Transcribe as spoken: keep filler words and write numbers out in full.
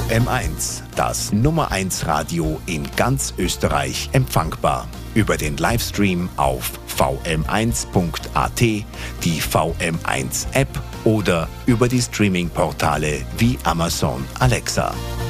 M eins, das Nummer eins Radio in ganz Österreich, empfangbar. Über den Livestream auf v m eins punkt a t, die V M eins App oder über die Streaming-Portale wie Amazon Alexa.